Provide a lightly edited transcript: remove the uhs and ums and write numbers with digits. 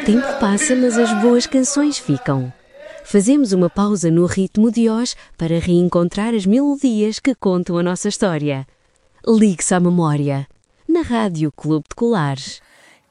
tempo passa, mas as boas canções ficam. Fazemos uma pausa no ritmo de Oz para reencontrar as melodias que contam a nossa história. Ligue-se à memória, na Rádio Clube de Colares.